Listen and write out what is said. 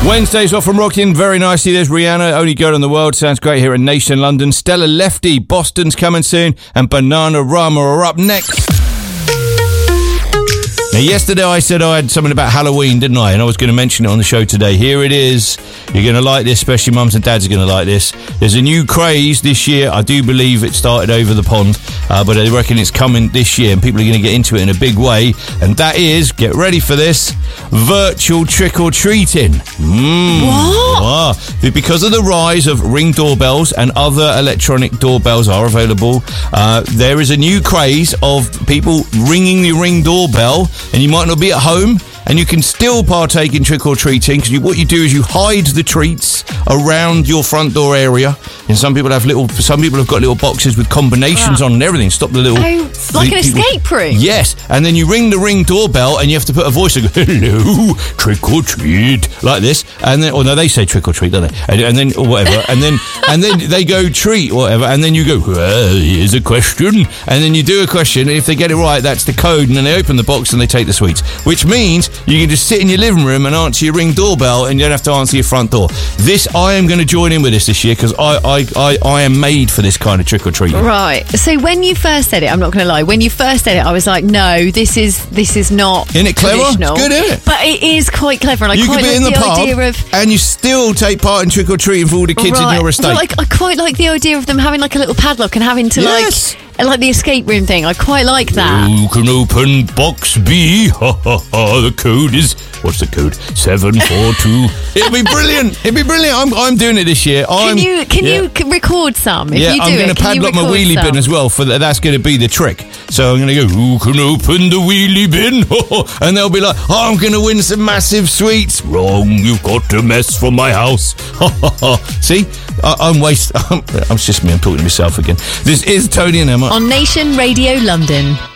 Wednesday's off from rocking very nicely. There's Rihanna, Only Girl in the World. Sounds great here in Nation London. Stella Lefty, Boston's coming soon. And Bananarama are up next. Now, yesterday I said I had something about Halloween, didn't I? And I was going to mention it on the show today. Here it is. You're going to like this, especially mums and dads are going to like this. There's a new craze this year. I do believe it started over the pond, but I reckon it's coming this year and people are going to get into it in a big way. And that is, get ready for this, virtual trick-or-treating. What? Because of the rise of Ring doorbells and other electronic doorbells are available, there is a new craze of people ringing the Ring doorbell, and you might not be at home, and you can still partake in trick-or-treating, because what you do is you hide the treats around your front door area. And some people have got little boxes with combinations on and everything. Stop the little... Oh, like an escape room? Yes. And then you ring the Ring doorbell and you have to put a voice and go, hello, trick-or-treat, like this. And then, no, they say trick-or-treat, don't they? And then, or whatever. and then they go treat, whatever. And then you go, well, here's a question. And then you do a question. And if they get it right, that's the code. And then they open the box and they take the sweets. Which means you can just sit in your living room and answer your Ring doorbell and you don't have to answer your front door. I am going to join in with this year because I am made for this kind of trick-or-treating. Right. So when you first said it, I'm not going to lie, when you first said it, I was like, no, this is not Isn't it clever? traditional. It's good, isn't it? But it is quite clever. And I You quite could be like in the pub idea of... and you still take part in trick-or-treating for all the kids in your estate. But I quite like the idea of them having like a little padlock and having to like the escape room thing. I quite like that. You can open box B. Ha ha ha. The code is, what's the code? 742. It'll be brilliant. I'm doing it this year. Can you record some? If you do I'm going to padlock my wheelie bin as well. That's going to be the trick. So I'm going to go, who can open the wheelie bin? And they'll be like, I'm going to win some massive sweets. Wrong, you've got to mess from my house. See, I'm just me. I'm talking to myself again. This is Tony and Emma on Nation Radio London.